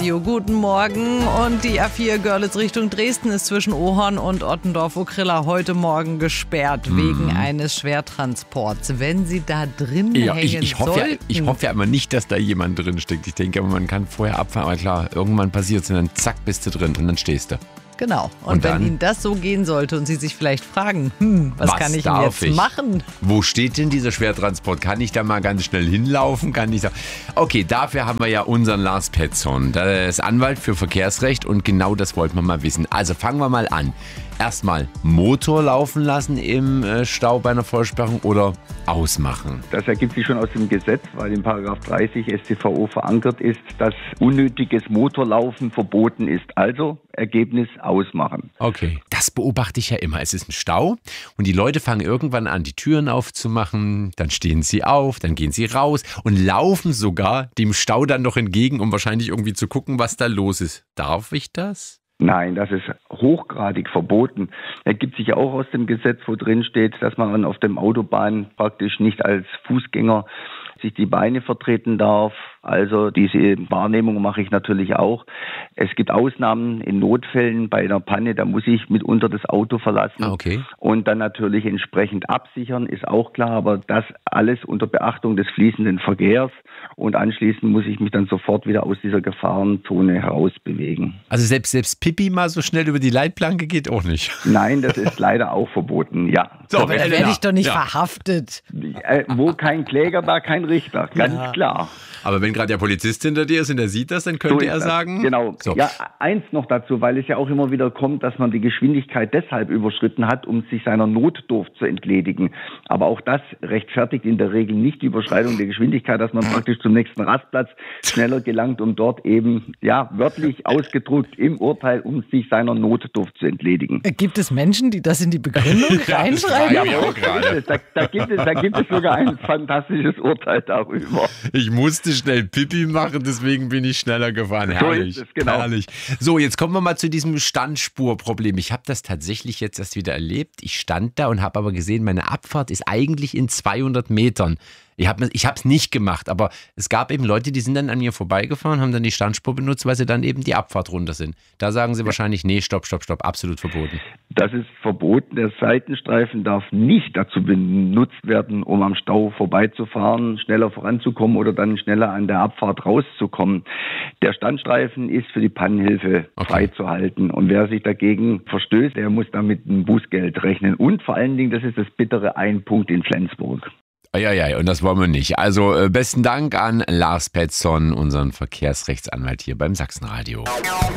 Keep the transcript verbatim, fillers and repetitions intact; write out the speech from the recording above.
Radio. Guten Morgen. Und die A vier Görlitz Richtung Dresden ist zwischen Ohorn und Ottendorf-Okrilla heute Morgen gesperrt, mhm. wegen eines Schwertransports. Wenn Sie da drin ja, hängen ich, ich hoffe sollten... Ja, ich hoffe ja immer nicht, dass da jemand drin steckt. Ich denke, man kann vorher abfahren, aber klar, irgendwann passiert es und dann zack, bist du drin und dann stehst du. Genau. Und, Und wenn dann, Ihnen das so gehen sollte und Sie sich vielleicht fragen, hm, was, was kann ich denn jetzt ich? machen? Wo steht denn dieser Schwertransport? Kann ich da mal ganz schnell hinlaufen? Kann ich da? Okay, dafür haben wir ja unseren Lars Petzohn. Der ist Anwalt für Verkehrsrecht und genau das wollten wir mal wissen. Also fangen wir mal an. Erstmal Motor laufen lassen im Stau bei einer Vollsperrung oder ausmachen? Das ergibt sich schon aus dem Gesetz, weil in Paragraph dreißig S t V O verankert ist, dass unnötiges Motorlaufen verboten ist. Also Ergebnis ausmachen. Okay, das beobachte ich ja immer. Es ist ein Stau und die Leute fangen irgendwann an, die Türen aufzumachen. Dann stehen sie auf, dann gehen sie raus und laufen sogar dem Stau dann noch entgegen, um wahrscheinlich irgendwie zu gucken, was da los ist. Darf ich das? Nein, das ist hochgradig verboten. Ergibt sich ja auch aus dem Gesetz, wo drin steht, dass man auf dem Autobahn praktisch nicht als Fußgänger sich die Beine vertreten darf. Also diese Wahrnehmung mache ich natürlich auch. Es gibt Ausnahmen in Notfällen bei einer Panne, da muss ich mitunter das Auto verlassen okay. und dann natürlich entsprechend absichern, ist auch klar, aber das alles unter Beachtung des fließenden Verkehrs und anschließend muss ich mich dann sofort wieder aus dieser Gefahrenzone herausbewegen. Also selbst, selbst Pipi mal so schnell über die Leitplanke geht auch nicht? Nein, das ist leider auch verboten, ja. So, aber da werde ich doch nicht ja. verhaftet. Äh, wo kein Kläger, da kein Richter, ganz ja. klar. Aber wenn gerade der Polizist hinter dir ist und er sieht das, dann könnte so er das. sagen... Genau. So. Ja, eins noch dazu, weil es ja auch immer wieder kommt, dass man die Geschwindigkeit deshalb überschritten hat, um sich seiner Notdurft zu entledigen. Aber auch das rechtfertigt in der Regel nicht die Überschreitung der Geschwindigkeit, dass man praktisch zum nächsten Rastplatz schneller gelangt, um dort eben, ja, wörtlich ausgedrückt im Urteil, um sich seiner Notdurft zu entledigen. Gibt es Menschen, die das in die Begründung reinschreiben? Ja, ja, da, da, gibt es, da gibt es sogar ein fantastisches Urteil darüber. Ich musste schnell Pipi machen, deswegen bin ich schneller gefahren. Herrlich, so ist es, genau. herrlich. So, jetzt kommen wir mal zu diesem Standspurproblem. Ich habe das tatsächlich jetzt erst wieder erlebt. Ich stand da und habe aber gesehen, meine Abfahrt ist eigentlich in zweihundert Metern. Ich habe ich es nicht gemacht, aber es gab eben Leute, die sind dann an mir vorbeigefahren, haben dann die Standspur benutzt, weil sie dann eben die Abfahrt runter sind. Da sagen sie ja. wahrscheinlich, nee, stopp, stopp, stopp, absolut verboten. Das ist verboten. Der Seitenstreifen darf nicht dazu benutzt werden, um am Stau vorbeizufahren, schneller voranzukommen oder dann schneller an der Abfahrt rauszukommen. Der Standstreifen ist für die Pannenhilfe okay. freizuhalten. Und wer sich dagegen verstößt, der muss damit ein Bußgeld rechnen. Und vor allen Dingen, das ist das bittere ein Punkt in Flensburg. Ja, ja, und das wollen wir nicht. Also äh, besten Dank an Lars Petzohn, unseren Verkehrsrechtsanwalt hier beim Sachsenradio.